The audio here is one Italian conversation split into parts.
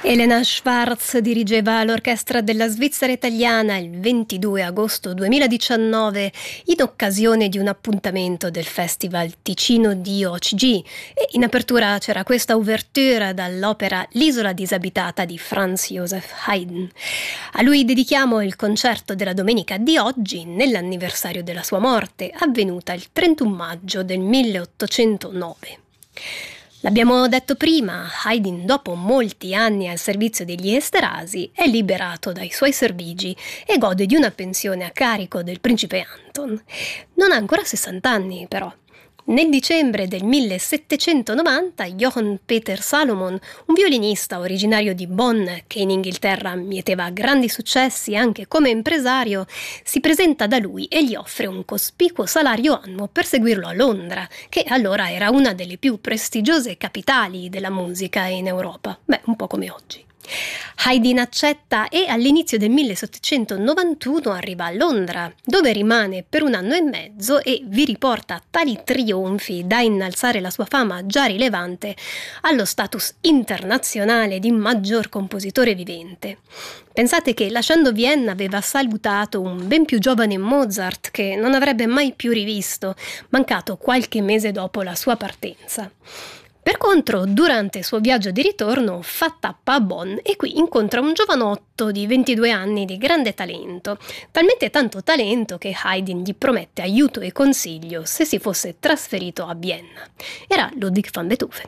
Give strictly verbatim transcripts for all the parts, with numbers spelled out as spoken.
Elena Schwarz dirigeva l'Orchestra della Svizzera Italiana il ventidue agosto duemiladiciannove in occasione di un appuntamento del Festival Ticino di O C G, e in apertura c'era questa ouverture dall'opera L'isola disabitata di Franz Joseph Haydn. A lui dedichiamo il concerto della domenica di oggi, nell'anniversario della sua morte, avvenuta il trentuno maggio del milleottocentonove. L'abbiamo detto prima, Haydn, dopo molti anni al servizio degli Esterasi, è liberato dai suoi servigi e gode di una pensione a carico del principe Anton. Non ha ancora sessanta anni, però. Nel dicembre del millesettecentonovanta, Johann Peter Salomon, un violinista originario di Bonn che in Inghilterra mieteva grandi successi anche come impresario, si presenta da lui e gli offre un cospicuo salario annuo per seguirlo a Londra, che allora era una delle più prestigiose capitali della musica in Europa. Beh, un po' come oggi. Haydn accetta e all'inizio del millesettecentonovantuno arriva a Londra, dove rimane per un anno e mezzo e vi riporta tali trionfi da innalzare la sua fama già rilevante allo status internazionale di maggior compositore vivente. Pensate che lasciando Vienna aveva salutato un ben più giovane Mozart che non avrebbe mai più rivisto, mancato qualche mese dopo la sua partenza. Per contro, durante il suo viaggio di ritorno fa tappa a Bonn e qui incontra un giovanotto di ventidue anni di grande talento, talmente tanto talento che Haydn gli promette aiuto e consiglio se si fosse trasferito a Vienna. Era Ludwig van Beethoven.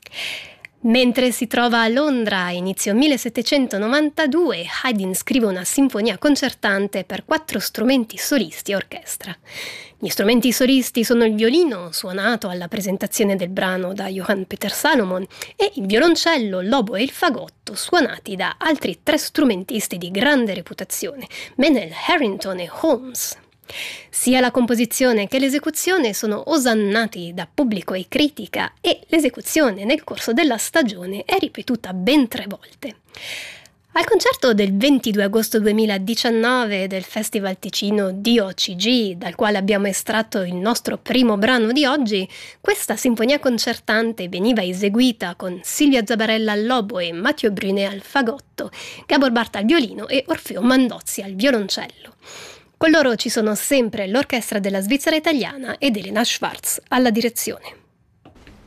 Mentre si trova a Londra a inizio millesettecentonovantadue, Haydn scrive una sinfonia concertante per quattro strumenti solisti e orchestra. Gli strumenti solisti sono il violino, suonato alla presentazione del brano da Johann Peter Salomon, e il violoncello, l'oboe e il fagotto, suonati da altri tre strumentisti di grande reputazione, Meynell, Harrington e Holmes. Sia la composizione che l'esecuzione sono osannati da pubblico e critica, e l'esecuzione nel corso della stagione è ripetuta ben tre volte. Al concerto del ventidue agosto duemiladiciannove del Festival Ticino di O C G, dal quale abbiamo estratto il nostro primo brano di oggi, questa sinfonia concertante veniva eseguita con Silvia Zabarella all'oboe, Mathieu Brunet al fagotto, Gabor Barta al violino e Orfeo Mandozzi al violoncello. Con loro ci sono sempre l'Orchestra della Svizzera Italiana ed Elena Schwarz alla direzione.